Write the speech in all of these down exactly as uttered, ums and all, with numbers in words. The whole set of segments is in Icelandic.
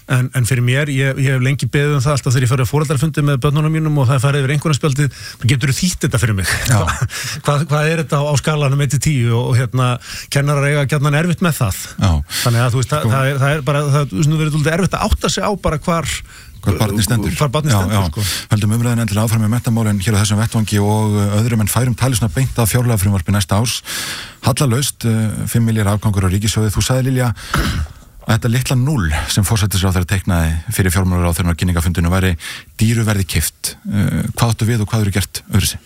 en, en fyrir mér, ég, ég hef lengi beðið um það alltaf þegar ég farið að foreldrafundi með börnunum mínum og það er farið yfir einhvernarspjaldið, getur þú þýtt þetta fyrir mig? hvað, hvað er þetta á, á skalanum eitt til tíu og, og hérna, kennarar eiga gjarnan erfitt með það. Já. Þannig að þú veist, það, það, er, það er bara, það er verið erfitt að átta sig á bara hvar Hvar barnið stendur. Hvar barnið stendur, já, já. sko. Höldum umræðin endilega áfram með menntamálin hér á þessum vettvangi og öðrum en færum talið svona beint af fjárlagafrumvarpi næsta árs. Hallalaust, fimm milljarðar afgangur á ríkissjóði. Þú sagði, Lilja, að þetta litla núll sem forsætisráðherra teiknaði fyrir fjármálaráðherrann á kynningafundinu væri dýru verði keypt. Hvað áttu við og hvað eru gert öðruvísi?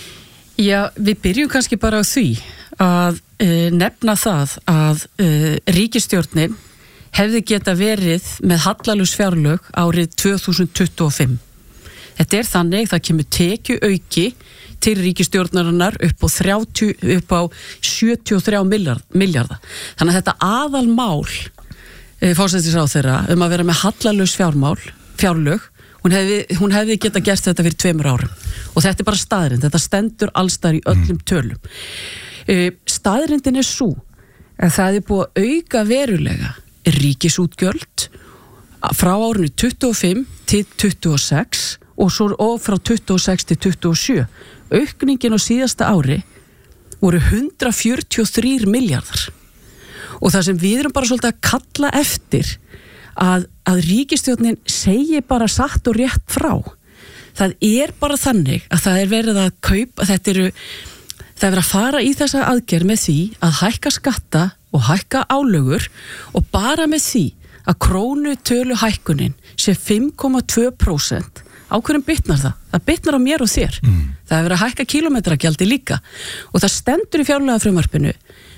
Já, við byrjum kannski bara á því að uh, nefna það að uh, ríkisstjórnin hefði geta verið með hallalaus fjárlög árið tvö þúsund tuttugu og fimm. Þetta er þannig, það kemur tekju auki til ríkisstjórnarinnar upp á, þrjátíu, upp á sjötíu og þrjá milljarða. Þannig að þetta aðalmál e, forsætisráðherra um að vera með hallalaus fjármál, fjárlög, hún hefði, hún hefði geta gert þetta fyrir tveimur árum. Og þetta er bara staðrind, þetta stendur allstar í öllum tölum. E, staðrindin er sú að það er búið að auka verulega ríkisútgjöld frá árinu tuttugu og fimm til tuttugu og sex og svo og frá tuttugu og sex til tuttugu og sjö. Aukningin á síðasta ári voru hundrað fjörutíu og þrír milljarðar. Og það sem við erum bara svolítið að kalla eftir að, að ríkisstjórnin segi bara satt og rétt frá. Það er bara þannig að það er verið að kaupa, þetta eru það er verið að fara í þessa aðgerð með því að hækka skatta og hækka álögur og bara með því að krónutölu hækkunin sé fimm komma tvö prósent. Á hverjum bitnar það? Það bitnar á mér og þér. Mm. Það er verið að hækka kílómetragjaldi líka og það stendur í fjárlagafrumvarpinu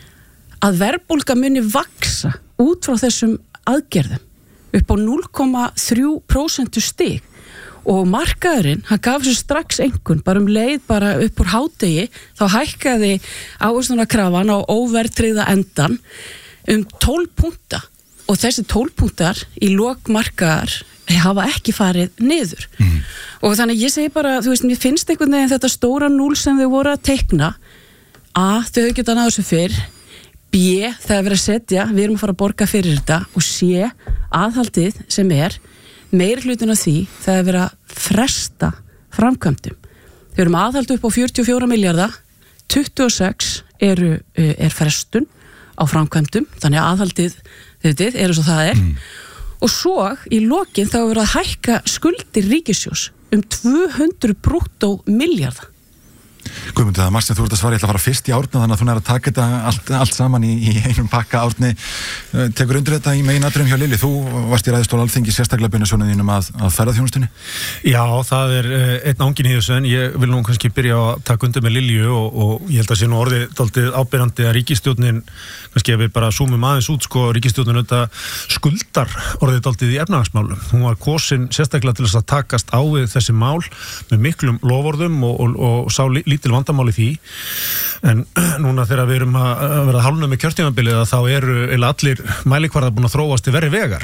að verðbólga muni vaksa út frá þessum aðgerðum upp á núll komma þrjú prósent stig. Og markaðurinn, hann gaf sér strax einhvern, bara um leið, bara upp úr hádegi, þá hækkaði ávöxtunarkrafan á óverðtryggða endan um tólf punkta og þessi tólf punktar í lok markaðar hafa ekki farið niður. Mm. Og þannig ég segi bara, þú veist, mér finnst einhvern veginn þetta stóra núll sem þau voru að teikna, A, þau geta náðu þessu fyrr, B, það er verið að setja, við erum að fara að borga fyrir þetta og C, aðhaldið sem er meiri hlutin af því það er verið að fresta framkvæmdum. Við erum aðhald upp á fjörutíu og fjóra milljarða, tuttugu og sex eru, er frestun á framkvæmdum, þannig að aðhaldið þetta eru svo það er. Mm. Og svo í lokin þá er verið að hækka skuldir ríkissjóðs um tvö hundruð brúttó milljarða. Guðmundur, það er margt sem þú ert að svara, ég ætla að fara fyrst í Árna þannig að þú nær að taka þetta allt, allt saman í, í einum pakka. Árni, tekur undir þetta í meginatriðum hjá Lilju, þú varst í ræðustól Alþingis sérstaklega beinasjónuðinum að, að ferðaþjónustunni? Já, það er einn ángin í þessu en ég vil nú kannski byrja að taka undir með Lilju og, og ég held að sé nú orðið dálítið áberandi að ríkisstjórnin, kannski ef við bara zoomum aðeins út, sko, ríkisstjórnin þetta skuldar orðið dálítið í efnahagsmálum. Hún var kosin sérstaklega til þess að takast á við þessi mál með miklum loforðum og, og, og sá lítil vandamáli því en núna þegar við erum að vera hálfnum með kjörtímabilið þá eru eða allir mælikvarðar búin að þróast til verri vegar.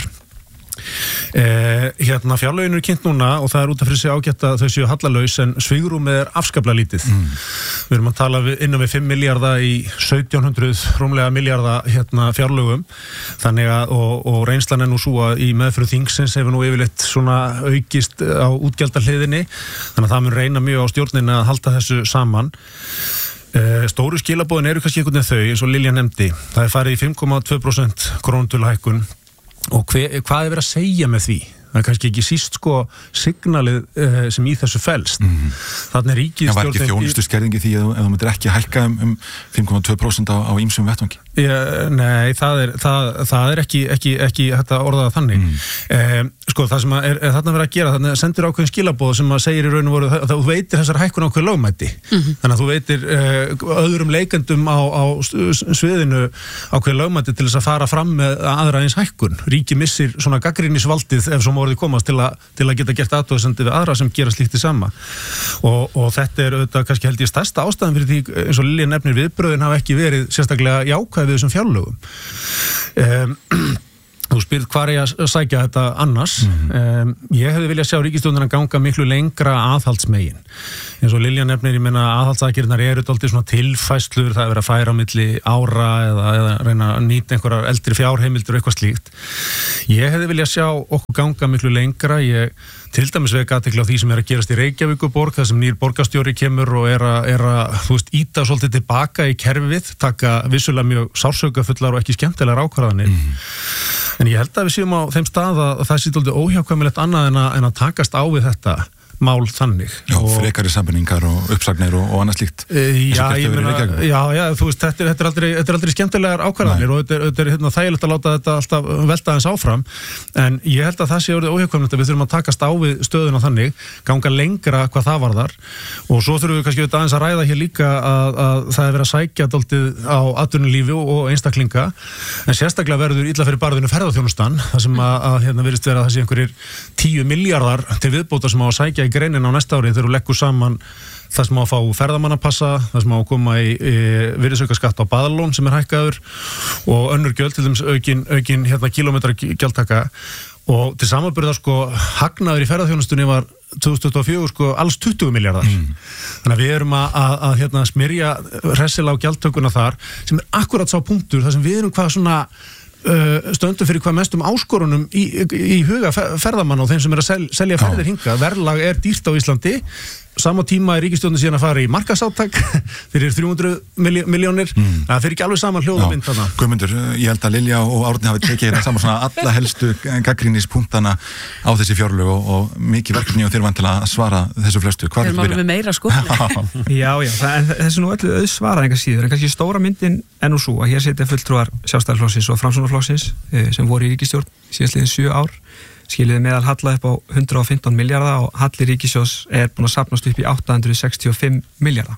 Eh, hérna fjárlögin eru kynnt núna og það er út af fyrir sig ágætt að þau séu hallalaus en svigrúmið er afskaplega lítið. Mm. Við erum að tala við, innan við fimm milljarða í sautján hundruð rúmlega milljarða hérna fjárlögum þannig að og, og reynslan er nú svo að í meðfyrir þingsins hefur nú yfirleitt svona aukist á útgjaldahliðinni þannig að það mun reyna mjög á stjórnin að halda þessu saman. Eh, stóru skilabóðin eru kannski einhvern veginn þau eins og Lilja nefndi. Það er farið í fimm komma tvö prósent krónutöluhækkun og hver, hvað er verið að segja með því? Það er kannski ekki síst sko signalið uh, sem í þessu felst. Mm. Þannig er ríkisstjórnin... Það var ekki þjónustu skerðingi því að þú myndir ekki hækka um, um fimm komma tvö prósent á, á ýmsum vettvangi? Ja, nei, það er, það, það er ekki, ekki, ekki þetta orðað þannig. Mm. Eh, sko, það sem er, er þarna verið að gera, þannig að sendir ákveðin skilaboð sem að segir í raun og voru, það, þú veitir þessar hækkun ákveð lögmæti. Mm-hmm. Þannig að þú veitir eh, öðrum leikendum á, á sviðinu ákveð lögmæti til þess að fara fram með aðra eins hækkun. Ríki missir svona gagnrýnisvaldið ef svo má orðið komast til, a, til að geta gert athugasemdir við aðra sem gera slíkt í sama. Og, og þetta er auðvitað kannski held ég stærsta ástæðan fyrir því eins og Lilja nefnir viðbröðin hafa ekki verið sérstaklega jákvæð við þessum fjárlögum. Um, Þú spyrð hvað er að sækja þetta annars. Mm-hmm. Um, ég hefði viljað sjá ríkisstjórnina ganga miklu lengra aðhaldsmegin. Eins og Lilja nefnir, ég meina aðhaldsaðgerðirnar eru dálítið svona tilfæslur, það er verið að færa á milli ára eða, eða reyna að nýta einhverjar eldri fjárheimildur eitthvað slíkt. Ég hefði viljað sjá okkur ganga miklu lengra. Ég til dæmis vek athygli á því sem er að gerast í Reykjavíkurborg, þar sem nýr borgarstjóri kemur og er að, er að þú veist, íta svolítið tilbaka í kerfið, taka vissulega mjög sársökafullar og ekki skemmtilegar ákvarðanir. Mm. En ég held að við séum á þeim stað að það sé dálítið óhjákvæmilegt annað en að, en að takast á við þetta mál þannig. Já, frekari sammenningar og uppsagnir og, og annað slíkt. E, já, ég meina, já, já, þú veist, þetta er, þetta er aldrei, þetta er aldrei skemmtilegar ákvarðanir og þetta er, þetta er hérna, þægilegt að láta þetta alltaf velta aðeins áfram, en ég held að það sé orðið óhjákvæmilegt að við þurfum að takast á við stöðuna þannig, ganga lengra hvað það varðar og svo þurfum við kannski aðeins að ræða hér líka að, að það er verið að sækja dálítið á atvinnulífi og einstaklinga, en sérstaklega verður illa fyrir barðinu ferðaþjónustan, þar sem að, að hérna virðist vera þessi einhverjir tíu milljarðar til viðbótar sem á að sækja í greinin á næsta ári þegar þú leggur saman það sem á að fá ferðamannapassa, það sem á að koma í, í virðisaukaskatt á baðalón sem er hækkaður og önnur gjöld, til dæmis aukin, aukin hérna, kílómetra gjaldtaka og til samanburðar sko hagnaður í ferðaþjónustunni var tvö þúsund tuttugu og fjögur sko alls tuttugu milljarðar. Mm. Þannig að við erum að, að, að hérna, smyrja hressilega á gjaldtökuna þar sem er akkurat sá punktur þar sem við erum hvað svona stöndum fyrir hvað mestum áskorunum í, í huga ferðamann og þeim sem er að sel, selja ferðir hingað. Verðlag er dýrt á Íslandi, sama tíma er ríkisstjórnin síðan að fara í markaðsátak fyrir þrjú hundruð milljónir. Mm. Það fyrir ekki alveg saman hljóðum mynd. Guðmundur, ég held að Lilja og Árni hafi tekið hérna saman svona alla helstu gagnrýnispunktana á þessi fjárlög og, og mikið verkefni og þeir vann til að svara þessu flestu. Hvað er þetta meira skotni? Já, já, það, þessi nú öllu auðsvara enga síður, en kannski stóra myndin er nú svo að hér setja fulltrúar Sjálfstæðisflokksins og Framsóknarflokksins sem voru í ríkisstjórn síðastliðin sjö ár, skiliði meðal halla upp á hundrað og fimmtán milljarða og halli ríkissjóðs er búin að safnast upp í átta hundruð sextíu og fimm milljarða.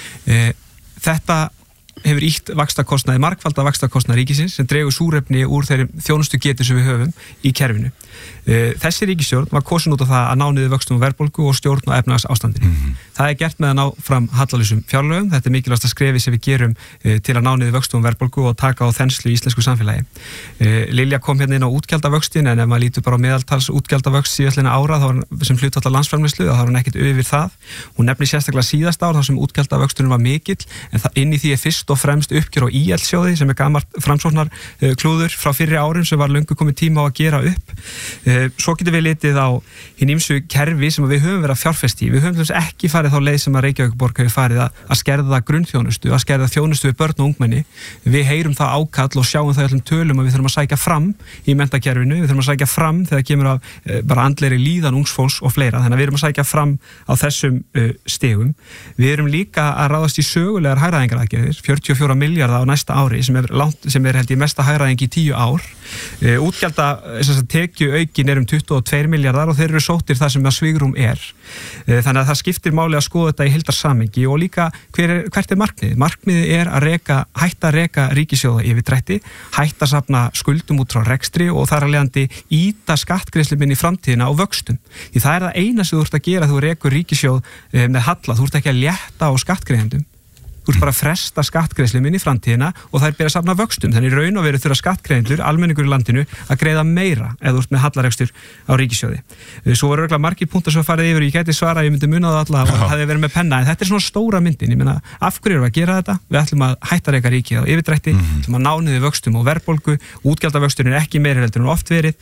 Þetta hefur ýtt vaxtakostnaði, margfalda vaxtakostnaði ríkisins sem dregur súrefni úr þeirri þjónustu getu sem við höfum í kerfinu. Þessi ríkisstjórn var kosin út á það að ná niður vöxtum og verðbólgu og stjórn og efnahagsástandinu. Mm-hmm. Það er gert með að ná fram hallalausum fjárlögum. Þetta er mikilvægasta skrefið sem við gerum til að ná niður vöxtum og verðbólgu og taka á þenslu í íslensku samfélagi. Lilja kom hérna inn á útgjaldavöxtin, en ef maður lítur bara á meðaltals útgjaldavöxt síðastliðna ára þá var sem hlutfall af landsframleiðslu, þá var hún ekkert yfir það. Hún nefnir sérstaklega síðasta ár þar sem útgjaldavöxturinn var mikill, en það, inn í því er fyrst og fremst uppgjör á í el-sjóði sem er gamalt framsóknar klúður frá fyrri árum sem var löngu komið tíma á að gera upp. Svo getum við litið á hinn ýmsu kerfi sem við höfum verið að fjárfesta í. Við höfum ekki farið þá leið sem að Reykjavíkurborg hefur farið að, að skerða grunnþjónustu, að skerða þjónustu við börn og ungmenni. Við heyrum það ákall og sjáum það í öllum tölum að við þurfum að sækja fram í menntakerfinu, við þurfum að sækja fram þegar kemur af e, bara andlegri líðan ungs og fleira. Þannig að við erum að sækja fram á þessum e, stigum. Við erum líka að ráðast í sögulegar hagræðingaraðgerðir, fjörutíu og fjóra milljarða á næsta ári sem er, langt, sem er held ég mesta hagræðing í tíu ár. E, útgjalda tekju aukin er um tuttugu og tveir milljarðar og þeir eru sóttir þar sem að svigrúm er. E, þannig að það skiptir máli að skoða þetta í heildarsamhengi og líka hver er, hvert er markmiðið? Markmiðið er að reka, hætta að reka ríkissjóða yfirdrætti, hætta að safna skuldum út frá rekstri og þar að leiðandi íta skattgreiðslum inn í framtíðina á vöxtum. Því það er það eina sem þú ert að gera þú rekur ríkissjóð e, með halla, þú ert ekki að létta á skattgreiðendum. Þú ert bara að fresta skattgreiðslum inn í framtíðina og það er byrjað að safna vöxtum. Þannig í raun og veru þurfa skattgreiðendur, almenningur í landinu, að greiða meira ef þú ert með hallarekstur á ríkissjóði. Svo voru örugglega margir punktar sem farið yfir, ég gæti svara, ég myndi muna það alla og það hefði verið með penna, en þetta er svona stóra myndin. Ég meina, af hverju erum við að gera þetta? Við ætlum að hætta að reka ríkið á yfirdrætti, mm-hmm. sem að ná niður vöxtum og verðbólgu, útgjaldavöxturinn er ekki meiri heldur en oft verið.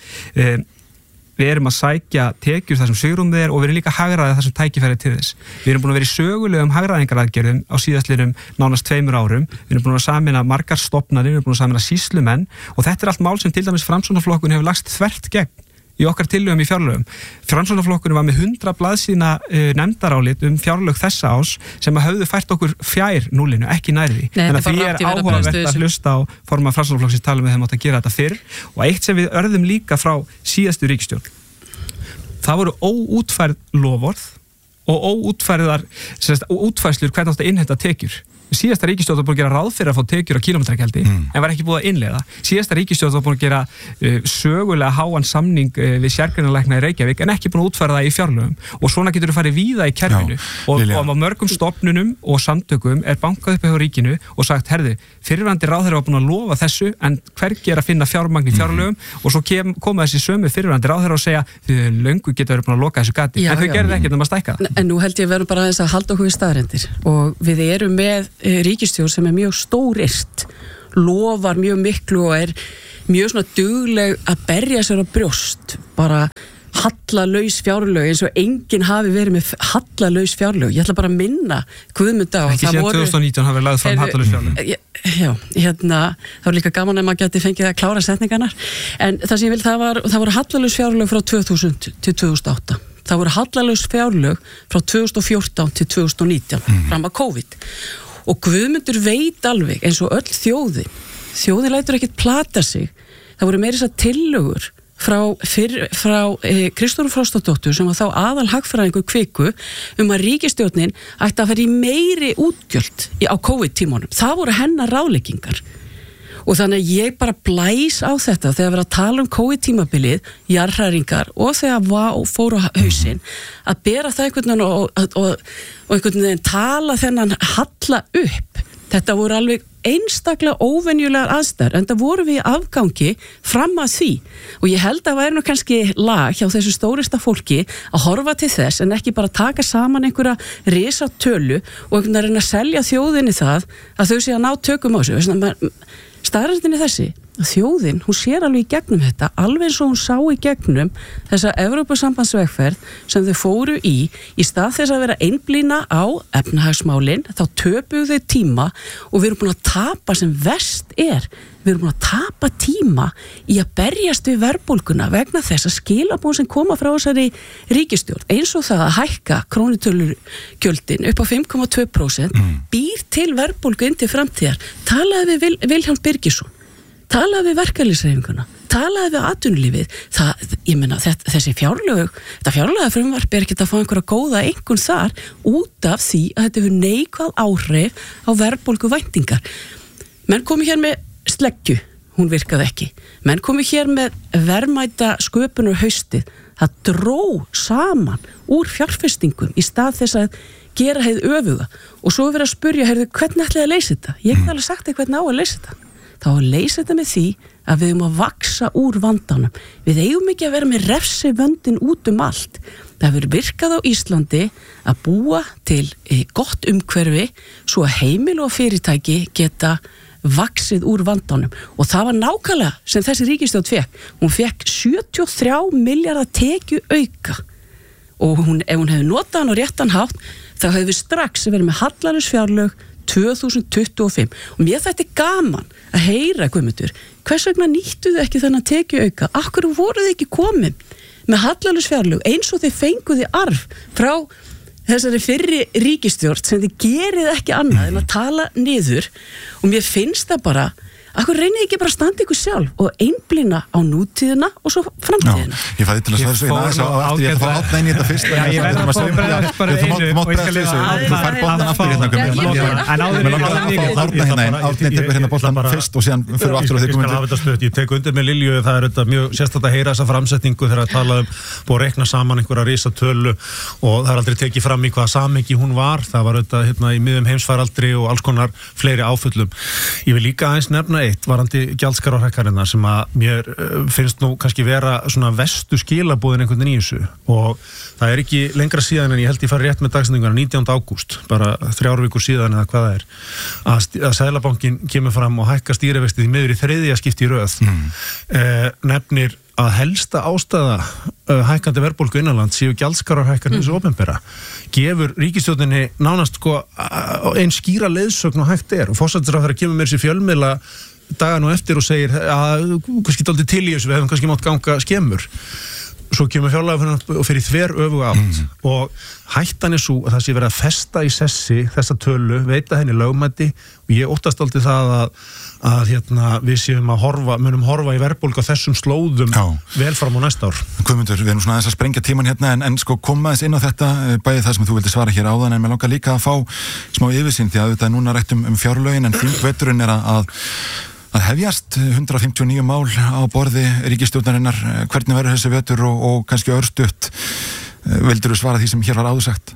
Við erum að sækja tekjur þar sem svigrúmið er og við erum líka að hagræða þar sem tækifæri til þess. Við erum búin að vera í sögulegum hagræðingaraðgerðum á síðastliðnum nánast tveimur árum. Við erum búin að sameina margar stofnanir, við erum búin að sameina sýslumenn og þetta er allt mál sem til dæmis Framsóknarflokkun hefur lagst þvert gegn í okkar tillögum í fjárlögum. Framsóknarflokkurinn var með hundrað blaðsíðna uh, nefndarálit um fjárlög þessa ás sem að höfðu fært okkur fjær núlinu, ekki nærði. Þannig að því er áhugavert að hlusta á formann Framsóknarflokksins tala með þeim átt að gera þetta fyrr og eitt sem við örðum líka frá síðastu ríkisstjórn. Það voru óútfærð loforð og óútfærðar útfærslur hvernig átt að innheimta tekjur. síðasta ríkisstjórn var búin að gera ráð fyrir að fá tekjur á kílómetragjaldi mm. en var ekki búin að innleiða. Síðasta ríkisstjórn var búin að gera uh, sögulega háan samning uh, við sérgreinalækna í Reykjavík en ekki búin að útfæra það í fjárlögum og svona getur þú farið víða í kerfinu Já, og, og á mörgum stofnunum og samtökum er bankað upp hjá ríkinu og sagt, herðu, fyrirverandi ráðherra var búin að lofa þessu en hvergi er að finna fjármagn í fjárlögum mm. og svo kem, koma þessi sömu fyrirverandi ráðherra og segja, þið löngu geta verið búin að loka þessu gati, já, en þau gerðu ekkert um að stækka það. En nú held ég verðum bara aðeins að halda okkur í staðrendir og við erum með ríkisstjórn sem er mjög stórist, lofar mjög miklu og er mjög svona dugleg að berja sér á brjóst, bara hallalaus fjárlög eins og enginn hafi verið með hallalaus fjárlög. Ég ætla bara að minna Guðmund á. Ekki síðan tvö þúsund og nítján hafi lagð fram hallalaus fjárlög. Já, hérna, það var líka gaman að maður geti fengið að klára setningarnar. En það sem ég vil, það var, það voru hallalaus fjárlög frá tvö þúsund til tvö þúsund og átta. Það voru hallalaus fjárlög frá tvö þúsund og fjórtán til tvö þúsund og nítján, mm. fram að COVID. Og Guðmundur veit alveg eins og öll þjóðin, þjóðin lætur ekkert plata sig. Það voru meira þess að tillögur frá, fyrr, frá eh, Kristrúnu Frostadóttur sem var þá aðal hagfræðingur Kviku um að ríkisstjórnin ætti að fara í meiri útgjöld á COVID-tímanum. Það voru hennar ráðleggingar. Og þannig að ég bara blæs á þetta þegar við erum að tala um COVID-tímabilið, jarðhræringar og þegar vá fóru á hausinn að bera það einhvern veginn og, og, og, og einhvern veginn tala þennan halla upp. Þetta voru alveg einstaklega óvenjulegar aðstæður en það voru við í afgangi fram að því og ég held að væri nú kannski lag hjá þessu stórista fólki að horfa til þess en ekki bara taka saman einhverja risatölu og einhvern veginn að reyna að selja þjóðinni það að þau sé að ná tökum á þessu. Staðreyndin er þessi að þjóðin, hún sér alveg í gegnum þetta alveg eins og hún sá í gegnum þessa Evrópusambandsvegferð sem þau fóru í í stað þess að vera einblína á efnahagsmálin þá töpuðu þau tíma og við erum búin að tapa sem verst er við erum búin að tapa tíma í að berjast við verðbólguna vegna þess að skilabóð sem koma frá þessari ríkisstjórn eins og það að hækka krónutölugjöldin upp á fimm komma tvö prósent mm. býr til verðbólgu inn til framtíðar. Talaði við Vil, Vilhjálm Birgisson talaði við verkalýðshreyfinguna, talaði við atvinnulífið, það, ég meina þessi fjárlög, þetta fjárlögafrumvarp er ekki að fá einhverja góða einhvern þar út af því að þetta hefur neikvæð áhrif á verðbólgu væntingar. Menn komi hér með sleggju, hún virkaði ekki. Menn komi hér með verðmæta sköpunar haustið, það dró saman úr fjárfestingum í stað þess að gera heið öfuga og svo verið að spurja, heyrðu, hvernig ætlaði að leysa þetta? Ég hef alveg sagt þér hvernig á að leysa þetta. Þá að leysa þetta með því að við erum að vaksa úr vandanum. Við eigum ekki að vera með refsivöndin út um allt. Það hefur virkað á Íslandi að búa til gott umhverfi svo að heimil og fyrirtæki geta vaksið úr vandanum og það var nákvæmlega sem þessi ríkisstjórn fekk. Hún fekk sjötíu og þrjá milljarða tekju auka og hún, ef hún hefði notað hann á réttan hátt þá hefði við strax verið með hallalaus fjárlög tvö þúsund tuttugu og fimm og mér þetta er gaman að heyra Guðmundur, hvers vegna nýttu þið ekki þennan tekju auka, akkur voru þið ekki komin með hallalaus fjárlög eins og þið fenguði arf frá þessari fyrri ríkisstjórn sem þið gerið ekki annað en að tala niður og mér finnst það bara akkur reynið ekki bara að standa ykkur sjálf og einblína á nútíðina og svo framtíðina. Já, ég fæði til að svara svo eina aðeins á aftur, ég ætla að fá átna inn í þetta fyrst. Já, ég verði að fá bara einu og ég skal lifa að þú fær boltan aftur hérna. En áður en ég átna hérna einn, átni tekur hérna boltan fyrst og síðan fyrir aftur og þig komin. Ég tek undir með Lilju, það er þetta mjög sérstætt að heyra þessa framsetningu þegar að tala um búið að rekna saman einhverja risatölu og það er aldrei tekið fram í hvaða samhengi hún var. Það var auðvitað hérna í miðjum heimsfaraldri og alls konar fleiri áföllum. Ég vil líka aðeins nefna eitt varandi gjaldskrárhækkanirnar sem að mér finnst nú kannski vera svona vestu skilabóðin einhvern veginn í þessu og það er ekki lengra síðan en ég held ég fari rétt með dagsendinguna nítjánda ágúst, bara þrjár vikur síðan eða hvað það er, að, að Seðlabankinn kemur fram og hækka stýrivextið í miður í þriðja skipti í röð mm. eh, nefnir að helsta ástæða uh, hækkandi verðbólgu innanland séu gjaldskrárhækkanir þessu opinbera gefur ríkisstjórninni nánast sko einn skýra leiðsögn og hægt er og forsætisráðherra kemur mér sér fjölmiðla dagan og eftir og segir að kannski dálítið til í þessu við hefum kannski mátt ganga skemmur svo kemur fjárlagafrumvarp og fyrir þver öfuga átt mm. og hættan er svo að það sé verið að festa í sessi þessa tölu, veita henni lögmæti og ég óttast aldrei það að, að hérna, við séum að horfa, munum horfa í verðbólgu á þessum slóðum Já. vel fram á næsta ár. Guðmundur, við erum svona aðeins að sprengja tíman hérna en, en sko koma aðeins inn á þetta, bæði það sem þú vildi svara hér áðan en mér langar líka að fá smá yfirsýn því að þetta er núna rætt um, um fjárlögin en þingveturinn er að að hefjast hundrað fimmtíu og níu mál á borði ríkisstjórnarinnar, hvernig verður þessi vetur og, og kannski örstutt vildur þú svara því sem hér var áður sagt?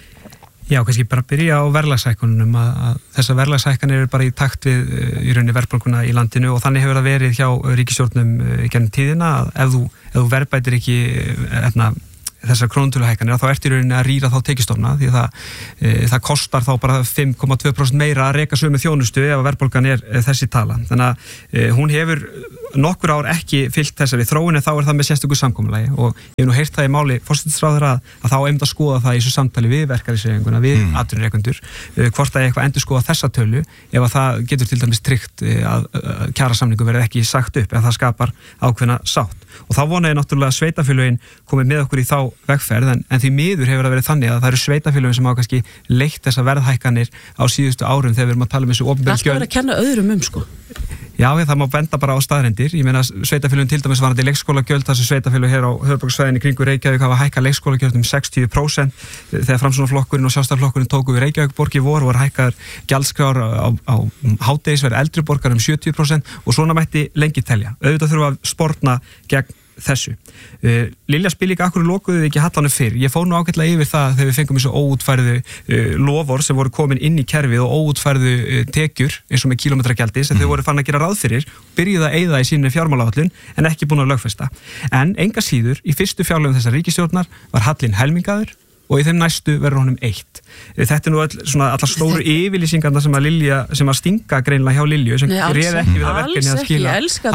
Já, kannski bara byrja á verðlagshækkunum að, að þessar verðlagshækkanir eru bara í takt við í rauninni verðbólguna í landinu og þannig hefur það verið hjá ríkisstjórnum í gennum tíðina að ef þú, ef þú verðbætir ekki efna, þessar krónutöluhækkanir þá ertu í rauninni að rýra þá tekjustofna því að það, e, það kostar þá bara fimm komma tvö prósent meira að reka sömu þjónustu ef að verðbólgan er e, þessi tala. Þannig að e, hún hefur nokkur ár ekki fylgt þessari þróun en þá er það með sérstöku samkomulagi og ég hef nú heyrt það í máli forsætisráðherra að, að þá einmitt að skoða það í þessu samtali við verkalýðshreyfinguna, við mm. atvinnurekendur e, hvort að eitthvað endur skoða þessa tölu ef að það getur til dæmis tryggt e, að, að kjarasamningu verði ekki sagt upp ef það skapar ákveðna sátt. Og þá vona ég náttúrulega að sveitarfélögin komið með okkur í þá vegferð en, en því miður hefur það verið þannig að það eru sveitarfélögin sem hafa kannski leitt þessa verðhækkanir á síðustu árum þegar við erum að tala um þessu opinberu gjöld. Það er að kenna öðrum um sko. Já, það má benda bara á staðreyndir. Ég meina sveitarfélögin til dæmis varandi leikskólagjöld þar sem sveitarfélög hér á höfuðborgarsvæðinu kringu Reykjavík hafa hækkað leikskólagjöld um sextíu prósent þegar Framsóknarflokkurinn og Sjálfstæðisflokkurinn tóku við Reykjavík í vor voru hækkaðar gjaldskrár á, á hádegisverð eldri borgar um sjötíu prósent og svona mætti lengi telja. Auðvitað þurfa að sporna gegn þessu. Uh, Lilja spil líka akkur lokuðu við ekki hallanum fyrr. Ég fór nú ágætlega yfir það þegar við fengum þessu óútfærðu uh, lofur sem voru komin inn í kerfið og óútfærðu uh, tekjur eins og með kílómetragjaldi sem mm. þau voru fann að gera ráð fyrir byrjuð að eyða í sínu fjármálaáætlun en ekki búin að lögfesta. En enga síður í fyrstu fjárlögum þessar ríkisstjórnar var hallinn helmingaður og í þeim næstu verður honum eitt. Þetta er nú all, svona allar stóru yfirlýsingarna sem að Lilja, sem að stinga greinlega hjá Lilju sem réð ekki við það verkefni að skila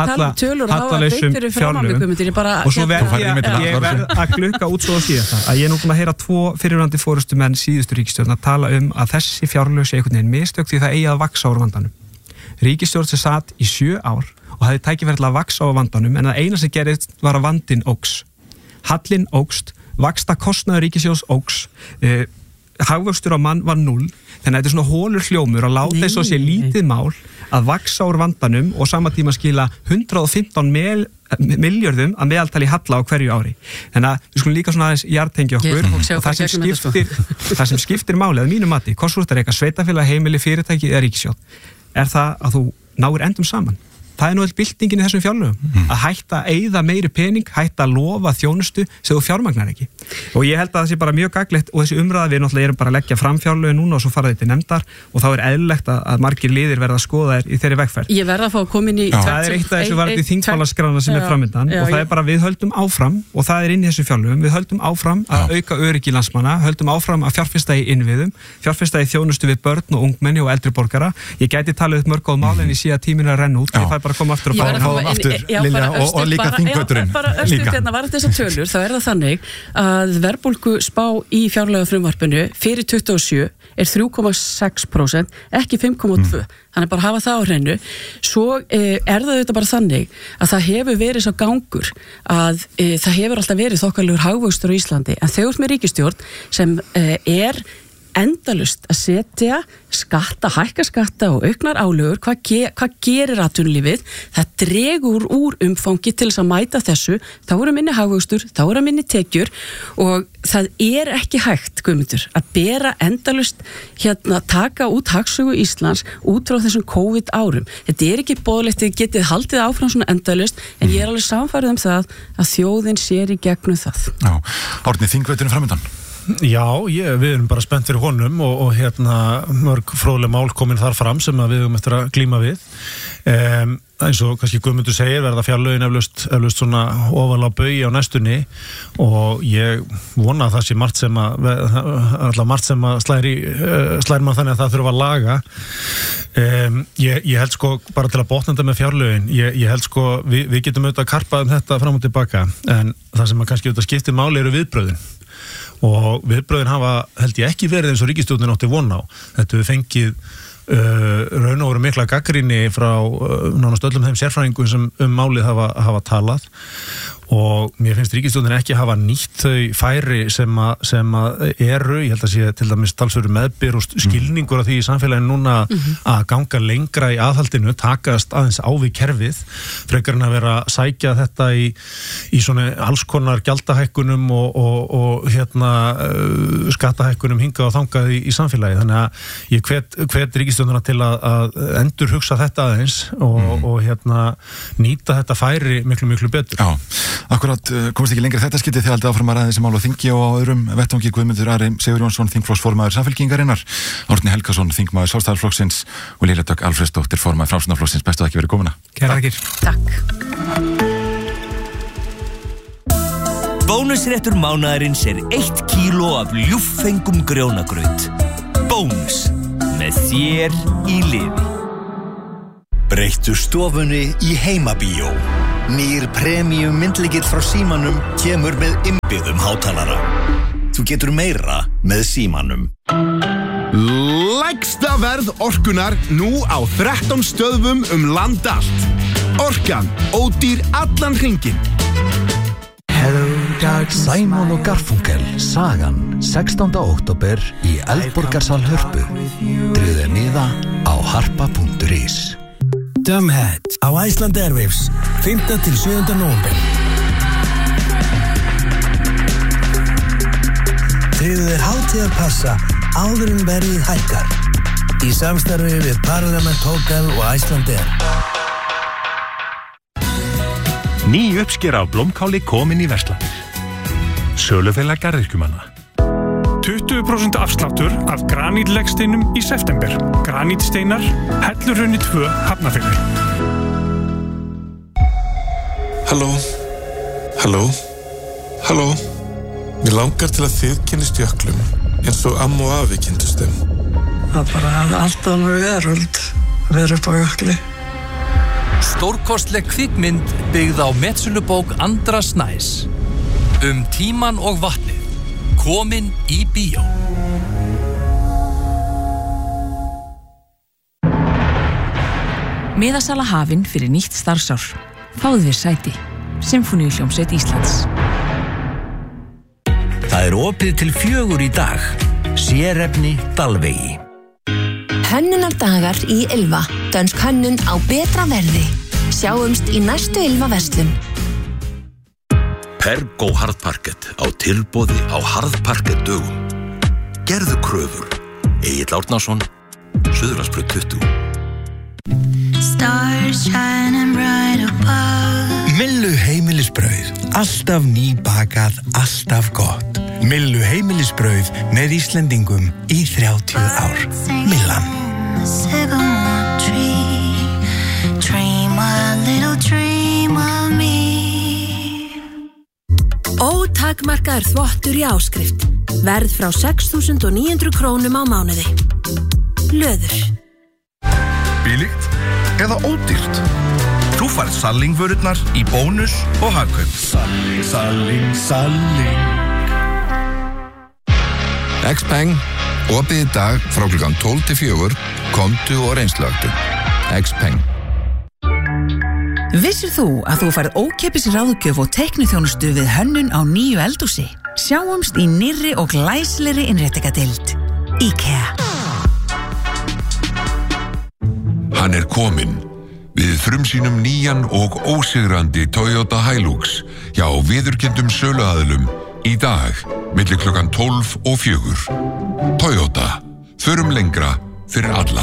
hallalausum fjárlögum og svo verð ég, ég verð að glukka út svo að síða það að ég er nú búin að heyra tvo fyrirverandi forystumenn síðustu ríkisstjórn að tala um að þessi fjárlög sé einhvern veginn mistök því það eigi að vaxa úr vandanum. Ríkisstjórn sem satt í sjö ár og hafði tækifæri til að vaxa á vandanum en það eina sem gerist var að vandinn óx. Hallinn ógst, vaxta kostnaður ríkissjóðs óx, eh, hagvöxtur á mann var núll, þannig að þetta er svona hólur hljómur að láta þess að sé lítið mál að vaxa úr vandanum og sama tíma skila hundrað og fimmtán milljörðum að meðaltali halla á hverju ári. Þannig að við skulum líka svona aðeins jartengja okkur og það sem skiptir, það sem skiptir máli að mínu mati, hvort þú ert að reka sveitafélag, heimili, fyrirtæki eða ríkissjóð, er það að þú náir endum saman. Það er nú all byltingin í þessum fjárlögum mm. að hætta að eyða meiri pening, hætta að lofa þjónustu sem þú fjármagnar ekki. Og ég held að það sé bara mjög gagnlegt og þessi umræða við náttúrulega erum bara að leggja fram fjárlögin núna og svo fara þetta í nefndar og þá er eðlilegt að, að margir liðir verða að skoða þér í þeirri vegferð. Ég verða að fá að koma inn í... Já. Það er eitt af þessu varandi þingmálaskrána sem er framöndan og það er bara við höldum áfram og það er inn í þessum fjárlögum, við höldum áfram að auka öryggi landsmanna, höldum áfram að fjárfesta í innviðum, fjárfesta í þjónustu við börn og ungmenni og eldri borgara. Ég gæti talið upp mörg góð mál en ég sé að tíminn er að renna út, ég fæ bara að koma aftur og fá aftur, Lilja, og, og líka þingvöturinn bara örstuð hérna var þessar tölur þá er það þannig að verðbólgu spá í fjárlagafrumvarpinu fyrir tuttugu og sjö er þrjú komma sex prósent ekki fimm komma tvö mm. þannig bara hafa það á hreinu svo eh, er það auðvitað bara þannig að það hefur verið svo gangur að eh, það hefur alltaf verið þokkalegur hagvöxtur á Íslandi en þau ert með ríkisstjórn sem eh, er endalust að setja skatta, hækka skatta og auknar álögur, hvað, ge, hvað gerir atvinnulífið, það dregur úr umfangi til þess að mæta þessu þá eru minni hagvöxtur, þá eru minni tekjur og það er ekki hægt Guðmundur, að bera endalust hérna, taka út hagsögu Íslands út frá þessum COVID árum þetta er ekki boðlegt, þið getið haldið áfram svona endalust, en ég er alveg samfærið um það að þjóðin sér í gegnum það. Já, Árni, þingveturinn framöndan. Já, ég, við erum bara spennt fyrir honum og, og hérna mörg fróðleg mál komin þar fram sem að við höfum eftir að glíma við um, eins og kannski Guðmundur segir verða fjárlögin eflaust, eflaust svona ofalega baugi á næstunni og ég vona að það sé margt sem að alltaf margt sem að slæri slæri mann þannig að það þurfa að laga um, ég, ég held sko bara til að botna þetta með fjárlögin ég, ég held sko, við, við getum auðvitað að karpa um þetta fram og tilbaka en það sem að kannski auðvitað skiptir máli eru viðbröðin og viðbröðin hafa held ég ekki verið eins og ríkisstjórnin átti von á þetta við fengið uh, raun og veru mikla gagnrýni frá uh, nánast öllum þeim sérfræðingum sem um málið hafa, hafa talað og mér finnst ríkisstjórnin ekki hafa nýtt þau færi sem að, sem að eru, ég held að sé til dæmis talsverður meðbyr og skilningur af því í samfélaginu núna mm-hmm. að ganga lengra í aðhaldinu, takast aðeins á við kerfið, frekar en að vera að sækja þetta í, í svona alls konar gjaldahækkunum og, og, og hérna uh, skattahækkunum hingað og þangað í, í samfélagi, þannig að ég hvet, hvet ríkisstjórnina til að, að endur hugsa þetta aðeins og, mm. og hérna nýta þetta færi miklu, miklu betur. Já, akkurat komist ekki lengra þetta skiptið þegar aldrei áfram að ræða þessi mál á þingi og á öðrum vettvangi. Guðmundur Ari Sigurjónsson, þingflokksformaður Samfylkingarinnar, Árni Helgason, þingmaður Sjálfstæðisflokksins og Lilja Dögg Alfreðsdóttir, formaður Framsóknarflokksins. Bestu að ekki verið komuna. Kærar þakkir. Takk. Bónusréttur mánaðarins er eitt kíló af ljúffengum grjónagraut. Bónus, með þér í liði. Breyttu stofunni í heimabíó. Nýr premium myndlykill frá Símanum kemur með innbyggðum hátalara. Þú getur meira með Símanum. Lægsta verð orkunar nú á þrettán stöðvum um land allt. Orkan, ódýr allan hringinn. Simon og Garfunkel, sagan, sextánda október í Eldborgarsal Hörpu. Tryggðu miða á harpa punktur is. Dumbhead á Iceland Airwaves, fimmta til sjöunda nóvember. Tryggðu þér hátíðarpassa áður en verðið hækkar. Í samstarfi við Parliament Hotel og Iceland Air. Ný uppskera af blómkáli komin í verslanir. Sölufélag garðyrkjumanna. tuttugu prósent afsláttur af granítlegsteinum í september. Granítsteinar, Hellurhrauni tvö, Hafnarfirði. Halló, halló, halló. Mér langar til að þið kynnist jöklum eins og amma og afi kynntust þeim. Það bara hafði alltaf alveg veröld að vera upp á jökli. Stórkostleg kvikmynd byggð á metsölubók Andra Snæs. Um tíman og vatnið. Komin í bíó. Miðasala hafin fyrir nýtt starfsár. Fáðu þér sæti. Sinfóníuhljómsveit Íslands. Það er opið til fjögur í dag. Sérefni Dalvegi. Hönnunardagar í Ylva. Dönsk hönnun á betra verði. Sjáumst í næstu Ylva verslun. Pergo harðparkett á tilboði á harðparkett dögum. Gerðu kröfur. Egill Árnason, Suðurlandsbraut tuttugu. Stars shining bright above. Millu heimilisbrauð. Alltaf nýbakað, alltaf gott. Millu heimilisbrauð með Íslendingum í þrjátíu ár. Millan. Sycamore tree. Dream a little dream of me. Ótakmarkaður þvottur í áskrift. Verð frá sex þúsund níu hundruð krónum á mánuði. Löður. Billigt eða ódýrt? Þú færð Salling-vörurnar í Bónus og Hagkaup. Salling, Salling, Salling. Xpeng, opið í dag frá klukkan tólf til fjögur, komdu og reynslögdu. Xpeng. Vissir þú að þú færð ókeypis ráðgjöf og teikniþjónustu við hönnun á nýju eldhúsi? Sjáumst í nýrri og glæsilegri innréttingadeild. IKEA. Hann er kominn. Við frumsýnum nýjan og ósigrandi Toyota Hilux hjá viðurkenndum söluaðilum í dag milli klukkan tólf og fjögur. Toyota. Förum lengra fyrir alla.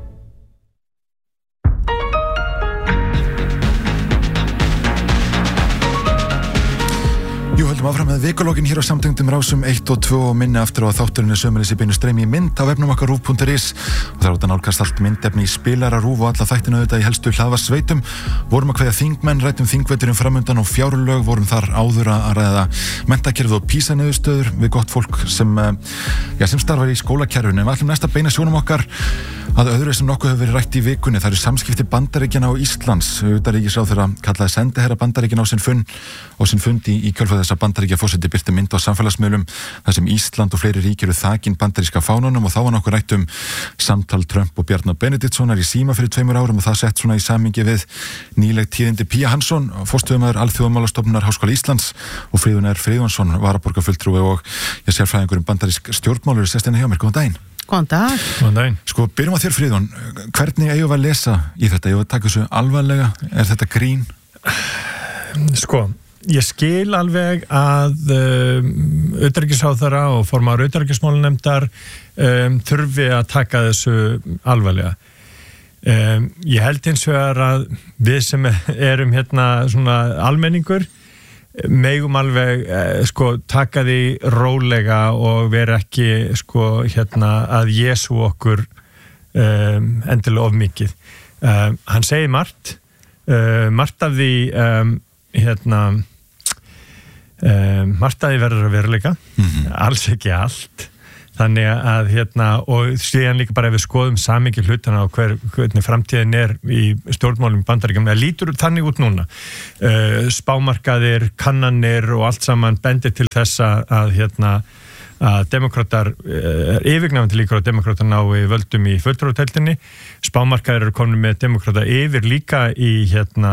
Jú, höldum áfram með vikulókin hér á samtengdum rásum eitt og tvö og minni aftur á að þátturinn er sömuleiðis í beinu streymi í mynd á vefnum okkar rúv punktur is og það er út að nálgast allt myndefni í spilara rúv og alla þættina auðvitað í helstu hlaðvarpssveitum. Vorum að kveðja þingmenn, ræddum þingveturinn framundan og fjárlög, vorum þar áður að ræða menntakerfið og PISA-niðurstöður við gott fólk sem, ja, sem starfar í skólakerfinu. En við ætlum næst að beina sjónum okkar að öðru sem nokkuð hefur verið rætt í vikunni. Það eru samskipti Bandaríkjanna og Íslands. Utanríkisráðherra kallaði sendiherra Bandaríkjanna á sinn fund, á sinn fund í, í kjölfar þessa Bandaríkja forseti birti mynd á samfélagsmiðlum þar sem Ísland og fleiri ríki eru þakin bandaríska fánanum og þá var nokkuð rætt um samtal Trump og Bjarna Benediktssonar í síma fyrir tveimur árum og það sett svona í samhengi við nýleg tíðindi. Pía Hansson, forstöðumaður Alþjóðamálastofnunar Háskóla Íslands og Friðunar Friðjónsson, varaborgarfulltrúi og ég sérfræðingur um bandarísk stjórnmálur sestina hjá mér. Góðan daginn. Góðan dag. Góðan daginn. Sko, byrjum á þér Friðjón, hvernig eigum við að lesa í þetta? Eigum við að taka þessu alvarlega? Er þetta grín? Sko, ég skil alveg að um, utanríkisráðherra og formaður utanríkismálanefndar um, þurfi að taka þessu alvarlega. Um, ég held hins vegar að við sem erum hérna svona almenningur megum alveg eh, sko taka því rólega og vera ekki sko hérna að jésu okkur um, endilega of mikið. Um, hann segir margt, uh, margt af því um, hérna um, margt af því verður að veruleika, mm-hmm. alls ekki allt. Þannig að hérna, og síðan líka bara ef við skoðum samhengi hlutana og hver, hvernig framtíðin er í stjórnmálum í Bandaríkjunum, það lítur þannig út núna. Uh, spámarkaðir, kannanir og allt saman bendir til þess að hérna, að demokratar, uh, yfirgnæfandi líkur á demokratar nái völdum í fulltrúadeildinni. Spámarkaðir eru komin með demokrata yfir líka í hérna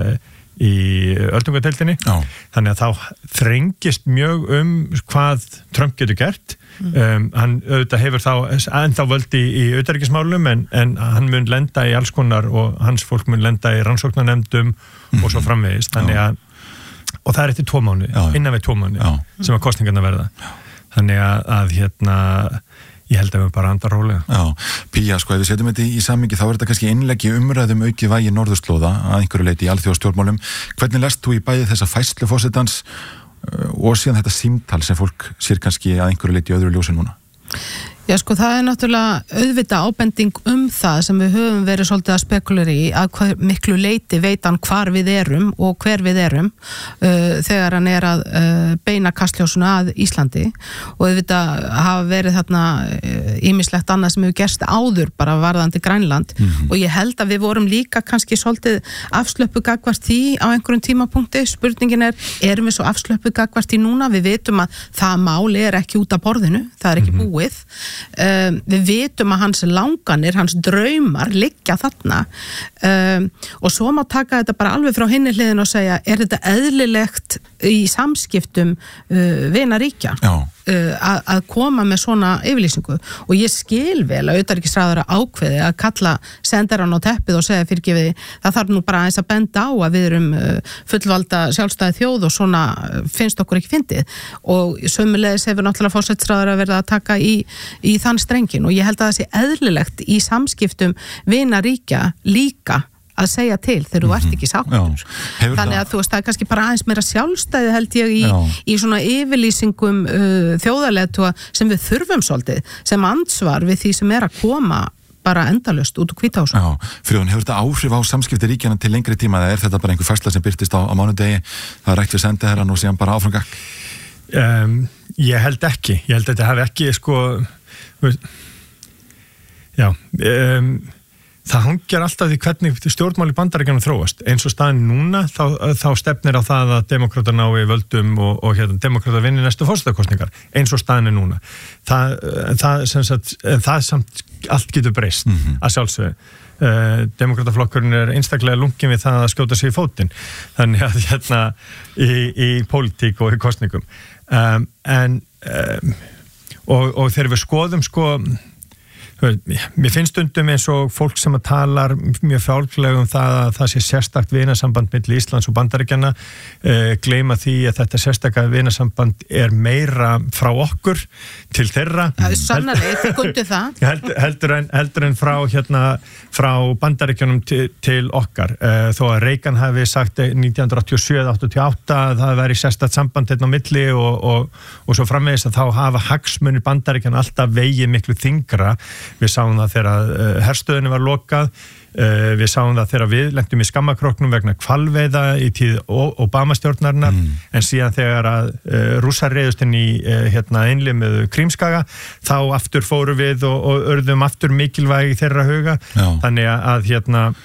í öldungadeildinni. Þannig að þá þrengist mjög um hvað Trump getur gert. Um, hann auðvitað hefur þá ennþá völdi í utanríkismálum en, en hann mun lenda í alls konar og hans fólk mun lenda í rannsóknarnefndum mm-hmm. og svo framvegis þannig að, og það er eftir tvo mánuði, innan við tvo mánuði sem að kosningarna verða þannig að, að hérna ég held að við bara andar rólega. Já, Pía, sko, ef við setjum þetta í samhengi þá er þetta kannski innleggi umræðum aukið vægi norðurslóða að einhverju leiti í alþjóðastjórnmálum. Hvernig lest þú í bæði þessa færslu forsetans og síðan þetta símtal sem fólk sér kannski að einhverju leiti í öðru ljósi núna? Já, sko, það er náttúrulega auðvitað ábending um það sem við höfum verið svolítið að spekulera í að hvað miklu leiti veit hann hvar við erum og hver við erum uh, þegar hann er að uh, beina kastljósuna að Íslandi og auðvitað hafa verið þarna ýmislegt uh, annað sem hefur gerst áður bara varðandi Grænland mm-hmm. og ég held að við vorum líka kannski svolítið afslöppu gagvart því á einhverjum tímapunkti. Spurningin er, erum við svo afslöppu gagvart því núna? Við vitum að það mál er ekki út af borðinu, það er ekki mm-hmm. búið. Um, við vitum að hans langanir, hans draumar liggja þarna um, og svo má taka þetta bara alveg frá hinni hliðin og segja, er þetta eðlilegt í samskiptum uh, vinaríkja uh, að, að koma með svona yfirlýsingu og ég skil vel að utanríkisráðherra ákveði að kalla sendarann á teppið og segja fyrirgefiði, það þarf nú bara aðeins að benda á að við erum uh, fullvalda sjálfstæði þjóð og svona finnst okkur ekki fyndið og sömulegis hefur náttúrulega forsætisráðherra verið að taka í í þann strengin og ég held að það sé eðlilegt í samskiptum vinaríkja líka að segja til þegar þú ert ekki sáttur. Þannig að þú veist, það er kannski bara aðeins meira sjálfstæði held ég í, í svona yfirlýsingum uh, þjóðarleiðtoga sem við þurfum svolítið, sem ansvar við því sem er að koma bara endalaust út úr Hvíta húsinu. Já, Friðjón, hefur þetta áhrif á samskipti ríkjana til lengri tíma eða er þetta bara einhver færsla sem birtist á, á mánudegi, það er rætt við sendiherrann og síðan bara áfram gakk? Um, ég held ekki, ég held að þetta hafi ekki sko, já, um, það hangjar alltaf því hvernig stjórnmál í Bandaríkjunum þróast. Eins og staðan núna, þá, þá stefnir á það að demókratar nái völdum og, og hérna, demókratar vinni næstu forsetakosningar. Eins og staðan er núna. Það, það, sem sagt, það samt allt getur breyst mm-hmm. að sjálfsögðu. Uh, Demókrataflokkurinn er einstaklega lungin við það að skjóta sig í fótinn. Þannig að hérna í, í pólitík og í kosningum. Um, en um, og, og þegar við skoðum sko mér finnst stundum eins og fólk sem að talar mjög fjálglega um það að það sé sérstakt vinasamband milli Íslands og Bandaríkjanna uh, gleyma því að þetta sérstakka vinasamband er meira frá okkur til þeirra það er sannarlega, þið kundu það held, heldur, en, heldur en frá hérna frá Bandaríkjunum til, til okkar uh, þó að Reagan hafi sagt nítján hundruð áttatíu og sjö til áttatíu og átta að það væri sérstakt samband hérna á milli og, og, og svo framvegis að þá hafa hagsmunir Bandaríkjanna alltaf vegið miklu þyngra. Við sáum það þegar uh, herstöðinu var lokað, uh, við sáum það þegar við lentum í skammakróknum vegna hvalveiða í tíð Obama-stjórnarinnar, mm. en síðan þegar að uh, Rússar reiðust inn í uh, hérna, innlimuðu Krímskaga, þá aftur fóru við og, og urðum aftur mikilvægi þeirra huga. Já. Þannig að hérna,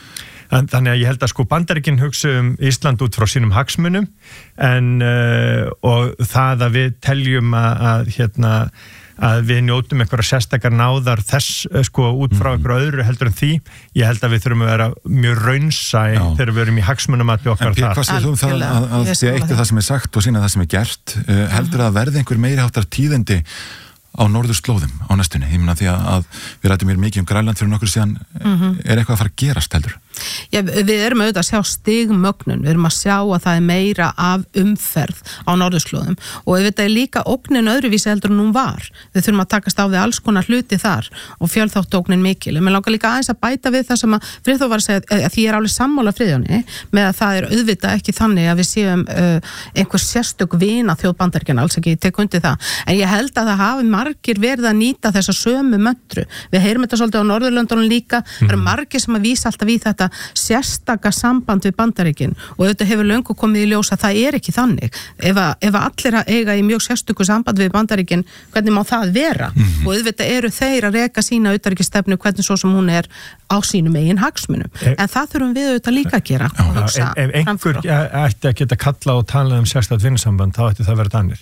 þannig að ég held að sko Bandaríkin hugsa um Ísland út frá sínum hagsmunum en uh, og það að við teljum að, að hérna að við njótum einhverja sérstakar náðar þess sko út frá einhverju öðru heldur en því, ég held að við þurfum að vera mjög raunsæ þegar við erum í hagsmunamati okkar þar. En hvað segir þú um það að, að því eitt er það sem er sagt og sína það sem er gert, uh, heldur það að verði einhver meiri háttar tíðindi á norðurslóðum á næstunni, ég meina því að, að við rætum mér mikið um Grænland fyrir nokkur síðan, mm-hmm. er eitthvað að fara að gerast heldur? Já, við erum auðvitað að sjá stigmögnun, við erum að sjá að það er meira af umferð á norðurslóðum og auðvitað er líka ógnin öðruvísi heldur en hún var. Við þurfum að takast á við alls konar hluti þar og fjölþáttógnin mikil. En mér langar líka aðeins að bæta við það sem að Friðþór var að segja, að því ég er alveg sammála Friðjóni með að það er auðvitað ekki þannig að við séum uh, einhver sérstök vina þjóð Bandaríkjanna, alls ekki, ég tek undir það. En ég held að það hafi margir verið að nýta þessa sömu möntru. Við heyrum þetta svolítið á Norðurlöndunum líka, það eru margir sem að vísa alltaf í þetta sérstaka samband við Bandaríkin og þetta hefur löngu komið í ljós að það er ekki þannig. Ef að, ef að allir að eiga í mjög sérstöku samband við Bandaríkin, hvernig má það vera? Mm-hmm. Og auðvitað eru þeir að reka sína utanríkisstefnu hvernig svo sem hún er á sínum eigin hagsmunum. E en það þurfum við auðvitað líka að gera. Já, ef, ef einhver ætti að geta kalla og tala um sérstakt vinnusamband, þá ætti það verið Danir.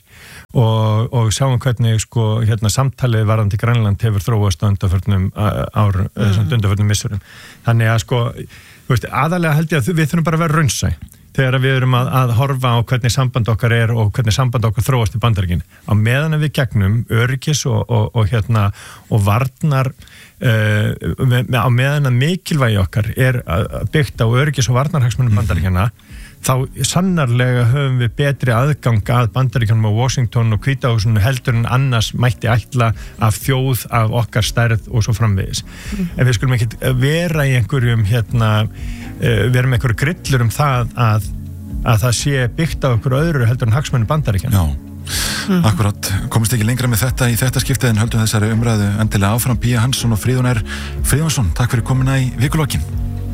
Og, og sjáum hvernig sko, hérna, samtalið varðandi Grænland hefur þróast á undanförnum ár, mm. undanförnum missurum. Þannig að sko Veist, aðalega held ég að við þurfum bara að vera raunsæ þegar við erum að, að horfa á hvernig samband okkar er og hvernig samband okkar þróast í Bandaríkin. Á meðan við gegnum öryggis og, og, og, hérna, og varnar uh, með, á meðan að mikilvægi okkar er byggt á öryggis og varnarhagsmunum Bandaríkjana, þá sannarlega höfum við betri aðgang að Bandaríkjanum á Washington og Hvítahúsinu heldur en annars mætti ætla af þjóð af okkar stærð og svo framvegis. Mm. En við skulum ekki vera í einhverjum hérna, vera með einhverju grillur um það að, að það sé byggt á einhverju öðru heldur en hagsmunum Bandaríkjanum. Já, mm. akkurat. Komist ekki lengra með þetta í þetta skiptið en höldum þessari umræðu endilega áfram. Pía Hansson og Friðjón R. Friðjónsson, takk fyrir komuna í vikulokkin.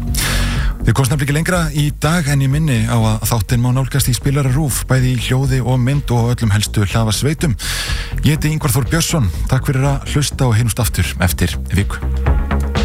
Við komst nefnilega ekki lengra í dag en ég minni á að þáttinn má nálgast í Spilara RÚV, bæði í hljóði og mynd og öllum helstu hlaðvarpssveitum. Ég heiti Ingvar Þór Björnsson, takk fyrir að hlusta og heyrumst aftur eftir viku.